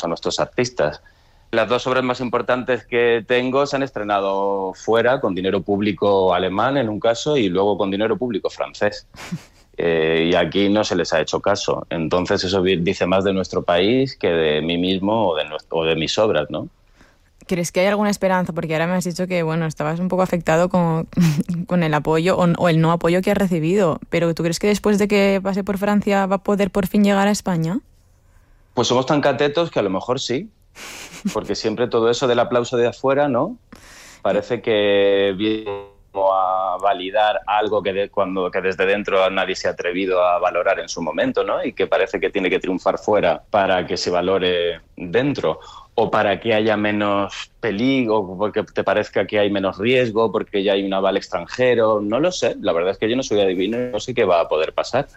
a nuestros artistas. Las 2 obras más importantes que tengo se han estrenado fuera, con dinero público alemán en un caso y luego con dinero público francés. Y aquí no se les ha hecho caso. Entonces eso dice más de nuestro país que de mí mismo o de mis obras, ¿no? ¿Crees que hay alguna esperanza? Porque ahora me has dicho que, bueno, estabas un poco afectado con el apoyo o el no apoyo que has recibido. Pero ¿tú crees que después de que pase por Francia va a poder por fin llegar a España? Pues somos tan catetos que a lo mejor sí. Porque siempre todo eso del aplauso de afuera, ¿no? Parece que viene a validar algo que desde dentro nadie se ha atrevido a valorar en su momento, ¿no? Y que parece que tiene que triunfar fuera para que se valore dentro. O para que haya menos peligro, porque te parezca que hay menos riesgo, porque ya hay un aval extranjero. No lo sé, la verdad es que yo no soy adivino y no sé qué va a poder pasar.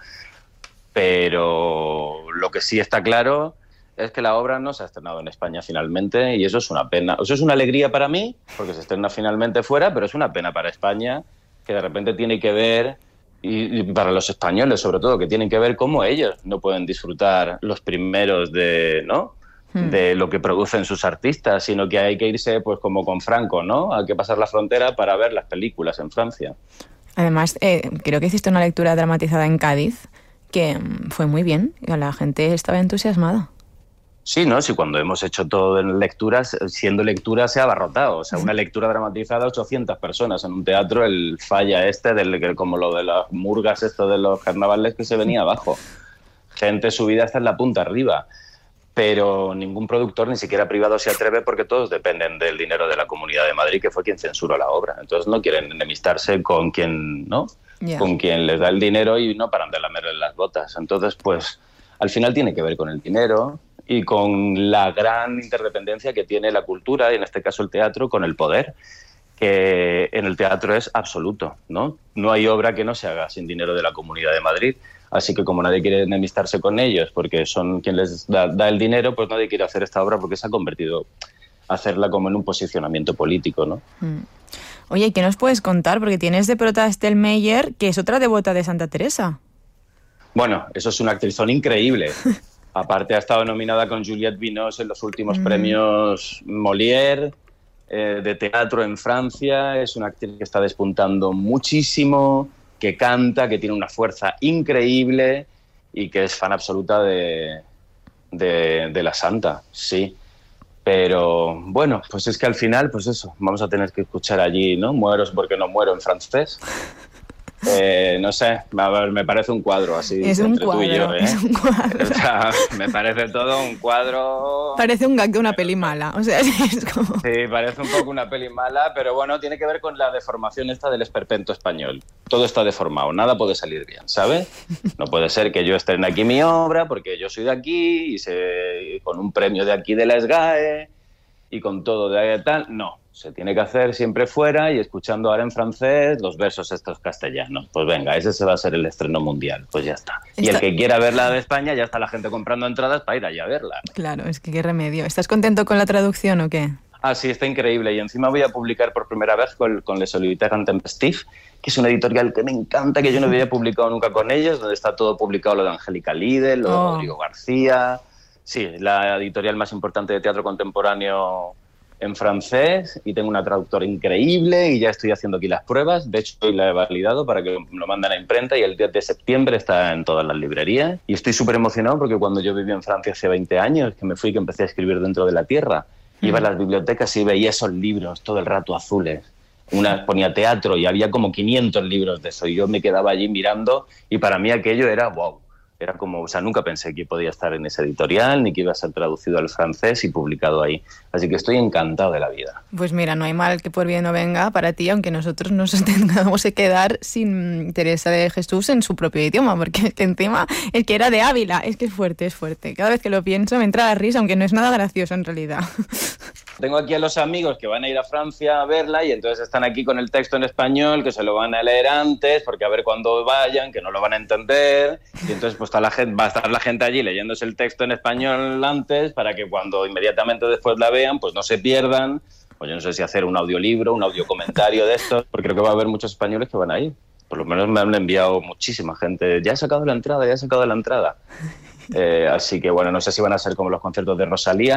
Pero lo que sí está claro es que la obra no se ha estrenado en España finalmente y eso es una pena. Eso es una alegría para mí, porque se estrena finalmente fuera, pero es una pena para España, que de repente tiene que ver, y para los españoles sobre todo, que tienen que ver cómo ellos no pueden disfrutar los primeros de lo que producen sus artistas, sino que hay que irse pues como con Franco, ¿no? Hay que pasar la frontera para ver las películas en Francia. Además, creo que hiciste una lectura dramatizada en Cádiz que fue muy bien, y la gente estaba entusiasmada. Sí, ¿no? Sí, cuando hemos hecho todo en lecturas, siendo lectura se ha abarrotado. O sea, una lectura dramatizada, 800 personas en un teatro, el falla como lo de las murgas, esto de los carnavales que se venía abajo. Gente subida hasta en la punta arriba. Pero ningún productor, ni siquiera privado, se atreve porque todos dependen del dinero de la Comunidad de Madrid, que fue quien censuró la obra. Entonces no quieren enemistarse con quien, ¿no? Yeah. Con quien les da el dinero y no paran de lamerle las botas. Entonces, pues, al final tiene que ver con el dinero y con la gran interdependencia que tiene la cultura, y en este caso el teatro, con el poder, que en el teatro es absoluto, ¿no? No hay obra que no se haga sin dinero de la Comunidad de Madrid. Así que como nadie quiere enemistarse con ellos porque son quien les da el dinero, pues nadie quiere hacer esta obra porque se ha convertido hacerla como en un posicionamiento político, ¿no? Oye, ¿y qué nos puedes contar? Porque tienes de prota a Estelle Meyer, que es otra devota de Santa Teresa. Bueno, eso es una actrizón increíble. Aparte ha estado nominada con Juliette Binoche en los últimos premios Molière de teatro en Francia. Es una actriz que está despuntando muchísimo, que canta, que tiene una fuerza increíble y que es fan absoluta de la santa, sí. Pero bueno, pues es que al final, pues eso, vamos a tener que escuchar allí, ¿no? Muero porque no muero en francés. No sé, a ver, me parece un cuadro así es entre un cuadro, tú y yo, ¿eh? Es un cuadro. O sea, me parece todo un cuadro... Parece un gag de una peli mala, o sea, es como... Sí, parece un poco una peli mala, pero bueno, tiene que ver con la deformación esta del esperpento español. Todo está deformado, nada puede salir bien, ¿sabes? No puede ser que yo estrene aquí mi obra porque yo soy de aquí y con un premio de aquí de la SGAE y con todo de tal, no. Se tiene que hacer siempre fuera y escuchando ahora en francés los versos estos castellanos. Pues venga, ese se va a ser el estreno mundial. Pues ya está. Y el que quiera verla de España, ya está la gente comprando entradas para ir allá a verla. Claro, es que qué remedio. ¿Estás contento con la traducción o qué? Ah, sí, está increíble. Y encima voy a publicar por primera vez con Les Solitaires Intempestifs, que es una editorial que me encanta, que yo no había publicado nunca con ellos, donde está todo publicado, lo de Angélica Lidl, lo de Rodrigo García. Sí, la editorial más importante de teatro contemporáneo en francés, y tengo una traductora increíble y ya estoy haciendo aquí las pruebas. De hecho, hoy la he validado para que lo manden a imprenta y el 10 de septiembre está en todas las librerías. Y estoy súper emocionado porque cuando yo viví en Francia hace 20 años, que me fui, que empecé a escribir dentro de la tierra, iba a las bibliotecas y veía esos libros todo el rato azules. Ponía teatro y había como 500 libros de eso y yo me quedaba allí mirando y para mí aquello era wow. Era como, o sea, nunca pensé que podía estar en ese editorial, ni que iba a ser traducido al francés y publicado ahí. Así que estoy encantado de la vida. Pues mira, no hay mal que por bien no venga para ti, aunque nosotros nos tengamos que quedar sin Teresa de Jesús en su propio idioma, porque encima el que era de Ávila, es que es fuerte, es fuerte. Cada vez que lo pienso me entra la risa, aunque no es nada gracioso en realidad. Tengo aquí a los amigos que van a ir a Francia a verla y entonces están aquí con el texto en español, que se lo van a leer antes, porque a ver cuándo vayan, que no lo van a entender. Y entonces pues va a estar la gente allí leyéndose el texto en español antes para que cuando inmediatamente después la vean, pues no se pierdan. Pues yo no sé si hacer un audiolibro, un audiocomentario de estos, porque creo que va a haber muchos españoles que van a ir. Por lo menos me han enviado muchísima gente. Ya he sacado la entrada, ya he sacado la entrada. Así que bueno, no sé si van a ser como los conciertos de Rosalía,